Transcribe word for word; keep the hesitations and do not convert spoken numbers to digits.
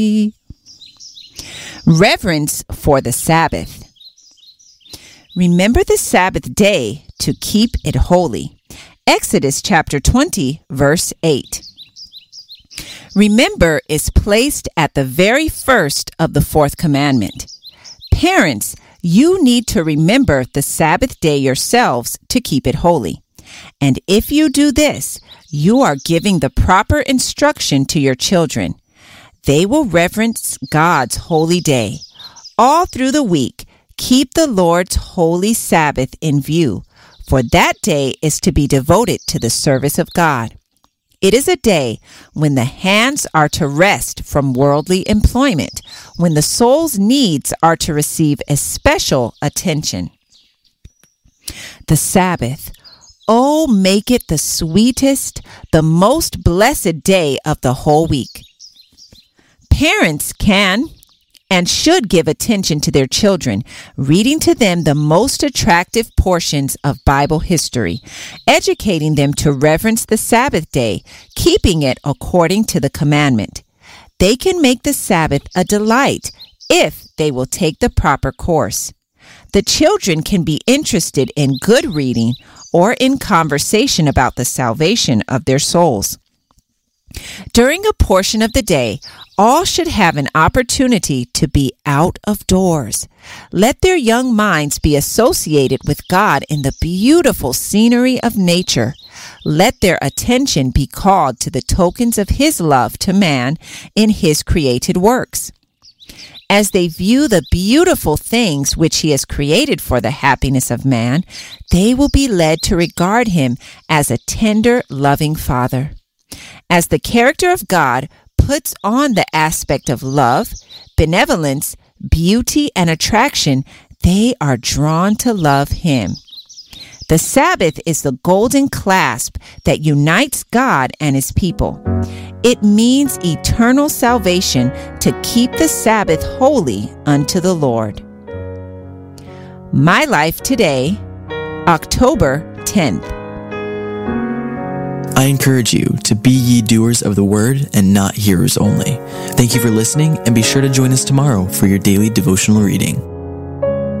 Reverence for the Sabbath. Remember the Sabbath day to keep it holy. Exodus chapter twenty, verse eight. Remember is placed at the very first of the fourth commandment. Parents, you need to remember the Sabbath day yourselves to keep it holy. And if you do this, you are giving the proper instruction to your children. They will reverence God's holy day. All through the week, keep the Lord's holy Sabbath in view, for that day is to be devoted to the service of God. It is a day when the hands are to rest from worldly employment, when the soul's needs are to receive especial attention. The Sabbath. Oh, make it the sweetest, the most blessed day of the whole week. Parents can and should give attention to their children, reading to them the most attractive portions of Bible history, educating them to reverence the Sabbath day, keeping it according to the commandment. They can make the Sabbath a delight if they will take the proper course. The children can be interested in good reading or in conversation about the salvation of their souls. During a portion of the day, all should have an opportunity to be out of doors. Let their young minds be associated with God in the beautiful scenery of nature. Let their attention be called to the tokens of His love to man in His created works. As they view the beautiful things which He has created for the happiness of man, they will be led to regard Him as a tender, loving Father. As the character of God puts on the aspect of love, benevolence, beauty, and attraction, they are drawn to love Him. The Sabbath is the golden clasp that unites God and His people. It means eternal salvation to keep the Sabbath holy unto the Lord. My Life Today, October tenth. I encourage you to be ye doers of the word and not hearers only. Thank you for listening, and be sure to join us tomorrow for your daily devotional reading.